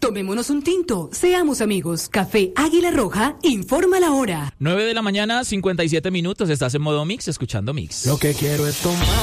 Tomémonos un tinto, seamos amigos. Café Águila Roja, informa la hora. 9 de la mañana, 57 minutos. Estás en modo Mix, escuchando Mix. Lo que quiero es tomar.